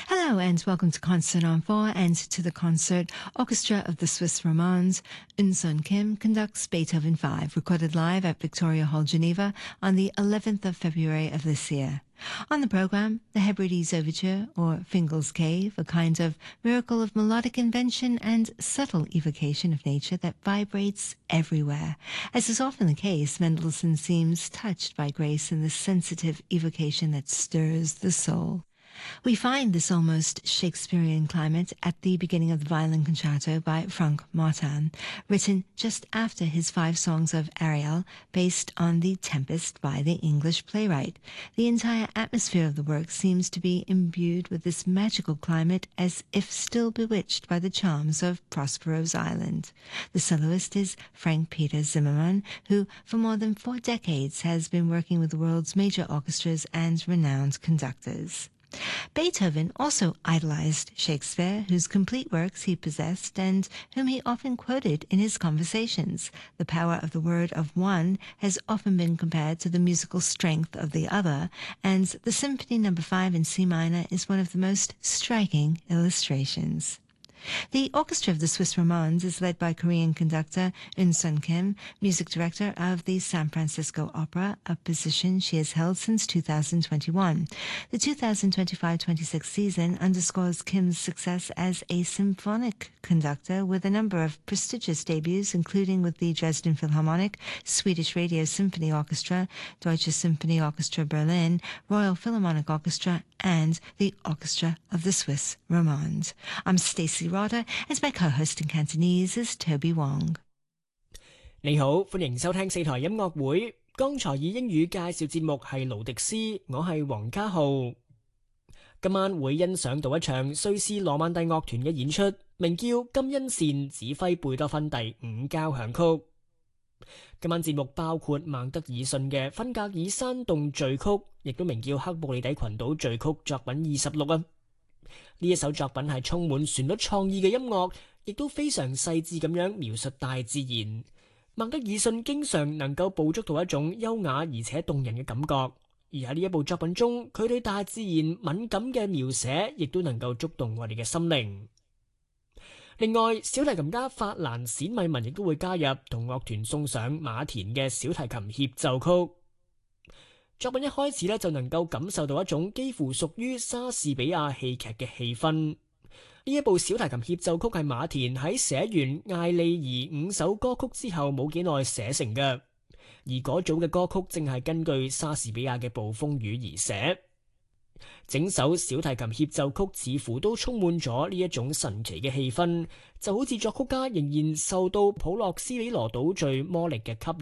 Hello and welcome to Concert on 4 and to the concert. Orchestra of the Swiss Romands. Eun Sun Kim conducts Beethoven 5, recorded live at Victoria Hall, Geneva on the 11th of February of this year. On the program, the Hebrides Overture, or Fingal's Cave, a kind of miracle of melodic invention and subtle evocation of nature that vibrates everywhere. As is often the case, Mendelssohn seems touched by grace in this sensitive evocation that stirs the soul. We find this almost Shakespearean climate at the beginning of the violin concerto by Frank Martin, written just after his 5 songs of Ariel, based on The Tempest by the English playwright. The entire atmosphere of the work seems to be imbued with this magical climate, as if still bewitched by the charms of Prospero's Island. The soloist is Frank Peter Zimmermann, who for more than 4 decades has been working with the world's major orchestras and renowned conductors. Beethoven also idolized Shakespeare, whose complete works he possessed and whom he often quoted in his conversations. The power of the word of one has often been compared to the musical strength of the other, and the Symphony No. 5 in C minor is one of the most striking illustrations. The Orchestra of the Swiss Romands is led by Korean conductor Eun Sun Kim, music director of the San Francisco Opera, a position she has held since 2021. The 2025-26 season underscores Kim's success as a symphonic conductor with a number of prestigious debuts, including with the Dresden Philharmonic, Swedish Radio Symphony Orchestra, Deutsche Symphony Orchestra Berlin, Royal Philharmonic Orchestra, and the Orchestra of the Swiss Romands. I'm Stacey Rotter, and my co-host in Cantonese is Toby Wong. 你好，歡迎收聽4台音樂會。剛才以英語介紹節目係勞迪斯，我係黃家浩。今晚會欣賞到一場瑞士羅曼蒂樂團嘅演出，名叫金恩善指揮貝多芬第5交響曲。今晚節目包括孟德爾遜嘅芬格爾山洞序曲，亦都名叫克布里底群島序曲作品26啊。呢一首作品係充滿旋律創意嘅音樂，亦都非常細緻咁樣描述大自然。孟德爾遜經常能夠捕捉到一種優雅而且動人嘅感覺，而喺呢一部作品中，佢對大自然敏感嘅描寫，亦都能夠觸動我哋嘅心靈。另外，小提琴家法蘭冼米文亦都會加入，同樂團送上馬田嘅小提琴協奏曲。作品一開始就能夠感受到一種幾乎屬於莎士比亞戲劇嘅氣氛。呢一部小提琴協奏曲係馬田喺寫完艾莉兒5首歌曲之後冇幾耐寫成嘅，而嗰組嘅歌曲正係根據莎士比亞嘅暴風雨而寫。整首小提琴協奏曲似乎都充滿咗呢一種神奇嘅氣氛，就好似作曲家仍然受到普洛斯里羅島嶼魔力嘅吸引。